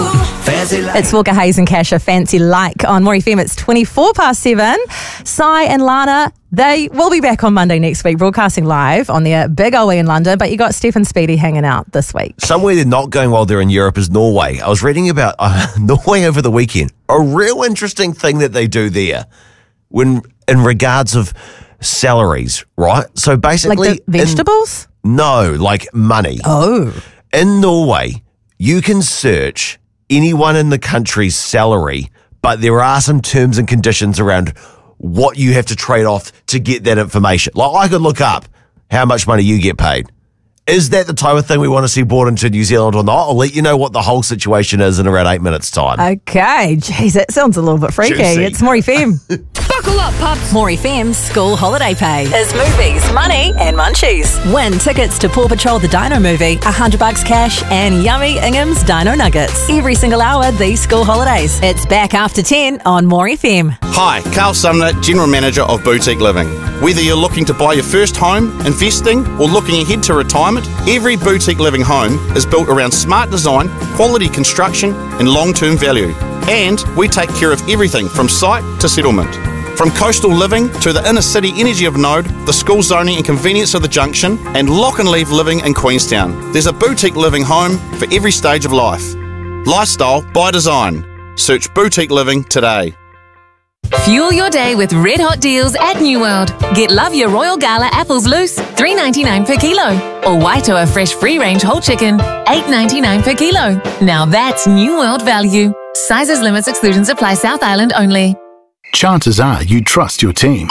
It's Walker Hayes and Kasha, Fancy Like on More FM. It's 7:24. Sai and Lana, they will be back on Monday next week, broadcasting live on their big OE in London, but you got Steph and Speedy hanging out this week. Somewhere they're not going while they're in Europe is Norway. I was reading about Norway over the weekend. A real interesting thing that they do there when in regards of salaries, right? So basically... Like the vegetables? No, like money. Oh. In Norway, you can search anyone in the country's salary, but there are some terms and conditions around what you have to trade off to get that information. Like, I could look up how much money you get paid. Is that the type of thing we want to see brought into New Zealand or not? I'll let you know what the whole situation is in around 8 minutes' time. Okay. Jeez, that sounds a little bit freaky. Juicy. It's More FM. Buckle up, pups. More FM's school holiday pay is movies, money and munchies. Win tickets to Paw Patrol the Dino movie, $100 cash and yummy Ingham's Dino Nuggets. Every single hour these school holidays. It's back after 10 on More FM. Hi, Carl Sumner, General Manager of Boutique Living. Whether you're looking to buy your first home, investing or looking ahead to retirement, every Boutique Living home is built around smart design, quality construction and long-term value. And we take care of everything from site to settlement. From coastal living to the inner city energy of Node, the school zoning and convenience of the junction, and lock and leave living in Queenstown. There's a Boutique Living home for every stage of life. Lifestyle by design. Search Boutique Living today. Fuel your day with red hot deals at New World. Get Love Your Royal Gala apples loose, $3.99 per kilo. Or Waitoa fresh free-range whole chicken, $8.99 per kilo. Now that's New World value. Sizes, limits, exclusions apply. South Island only. Chances are you trust your team.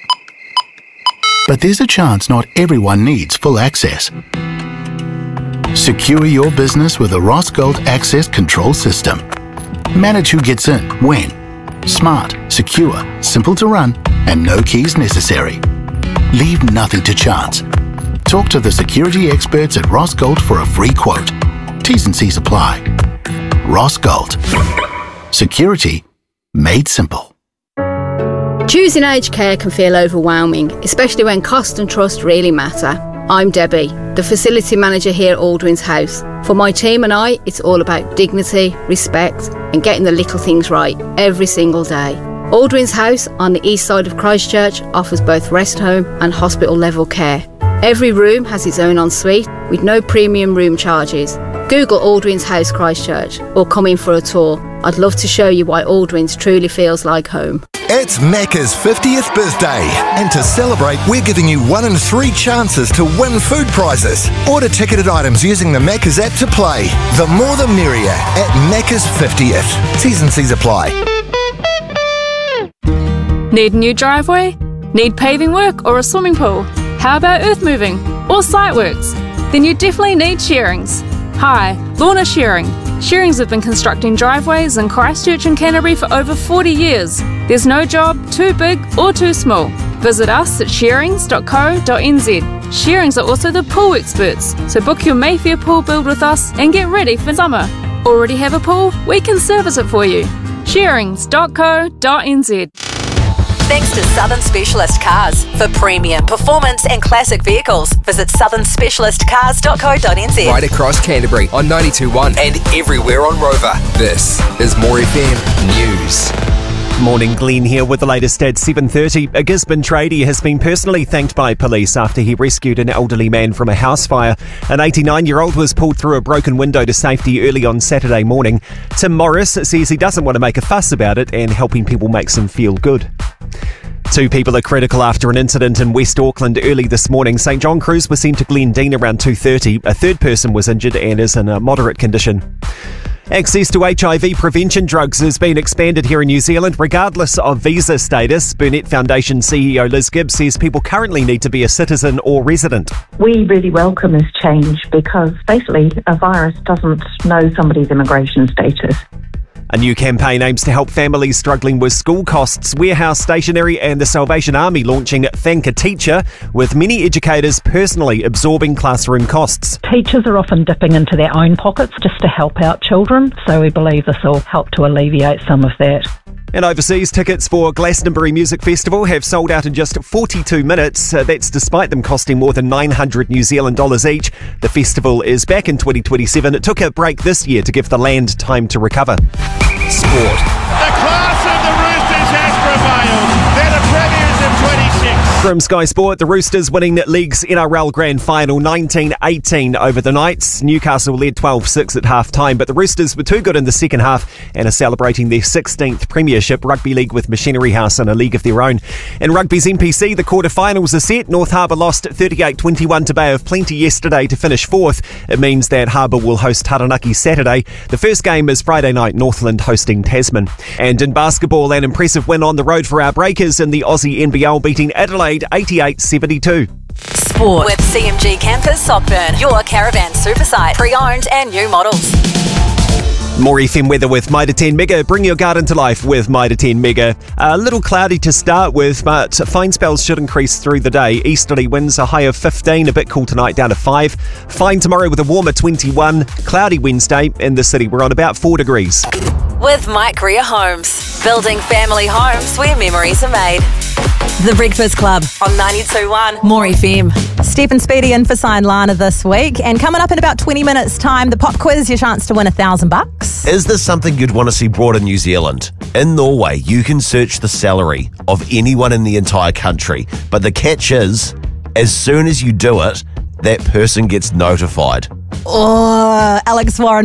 But there's a chance not everyone needs full access. Secure your business with a Ross Gold Access Control System. Manage who gets in, when. Smart, secure, simple to run, and no keys necessary. Leave nothing to chance. Talk to the security experts at Ross Gold for a free quote. T's and C's apply. Ross Gold. Security made simple. Choosing aged care can feel overwhelming, especially when cost and trust really matter. I'm Debbie, the facility manager here at Aldrin's House. For my team and I, it's all about dignity, respect and getting the little things right every single day. Aldrin's House on the east side of Christchurch offers both rest home and hospital level care. Every room has its own ensuite with no premium room charges. Google Aldrin's House Christchurch or come in for a tour. I'd love to show you why Aldrin's truly feels like home. It's Macca's 50th birthday, and to celebrate, we're giving you 1 in 3 chances to win food prizes. Order ticketed items using the Macca's app to play. The more the merrier at Macca's 50th. T's and C's apply. Need a new driveway? Need paving work or a swimming pool? How about earth moving or site works? Then you definitely need Shearings. Hi, Lorna Shearing. Shearings have been constructing driveways in Christchurch and Canterbury for over 40 years. There's no job too big or too small. Visit us at shearings.co.nz. Shearings are also the pool experts, so book your Mayfair pool build with us and get ready for summer. Already have a pool? We can service it for you. shearings.co.nz. Thanks to Southern Specialist Cars. For premium, performance and classic vehicles, visit southernspecialistcars.co.nz. Right across Canterbury on 92.1 and everywhere on Rover. This is More FM News. Morning, Glenn here with the latest at 7:30. A Gisborne tradie has been personally thanked by police after he rescued an elderly man from a house fire. An 89-year-old was pulled through a broken window to safety early on Saturday morning. Tim Morris says he doesn't want to make a fuss about it and helping people makes him feel good. 2 people are critical after an incident in West Auckland early this morning. St John crews were sent to Glendine around 2:30. A third person was injured and is in a moderate condition. Access to HIV prevention drugs has been expanded here in New Zealand regardless of visa status. Burnett Foundation CEO Liz Gibbs says people currently need to be a citizen or resident. We really welcome this change because basically a virus doesn't know somebody's immigration status. A new campaign aims to help families struggling with school costs. Warehouse Stationery and the Salvation Army launching Thank a Teacher, with many educators personally absorbing classroom costs. Teachers are often dipping into their own pockets just to help out children, so we believe this will help to alleviate some of that. And overseas, tickets for Glastonbury Music Festival have sold out in just 42 minutes. That's despite them costing more than 900 New Zealand dollars each. The festival is back in 2027. It took a break this year to give the land time to recover. Sport. The class of the Roosters has prevailed. They're the premiers of 26. From Sky Sport, the Roosters winning the league's NRL Grand Final 19-18 over the Knights. Newcastle led 12-6 at half-time, but the Roosters were too good in the second half and are celebrating their 16th premiership. Rugby League with Machinery House in a league of their own. In rugby's NPC, the quarterfinals are set. North Harbour lost 38-21 to Bay of Plenty yesterday to finish fourth. It means that Harbour will host Taranaki Saturday. The first game is Friday night, Northland hosting Tasman. And in basketball, an impressive win on the road for our Breakers in the Aussie NBL, beating Adelaide 88-72. Sport with CMG Campus Sockburn, your caravan super site, pre-owned and new models. More FM weather with Mitre 10 Mega. Bring your garden to life with Mitre 10 Mega. A little cloudy to start with, but fine spells should increase through the day. Easterly winds, a high of 15, a bit cool tonight, down to 5. Fine tomorrow with a warmer 21. Cloudy Wednesday. In the city, we're on about 4 degrees. With Mike Greer Homes, building family homes where memories are made. The Breakfast Club on 92.1 More FM. Stephen Speedy in for Sign Lana this week. And coming up in about 20 minutes' time, the pop quiz, your chance to win $1,000. Is this something you'd want to see brought in New Zealand? In Norway, you can search the salary of anyone in the entire country. But the catch is, as soon as you do it, that person gets notified. Oh, Alex Warren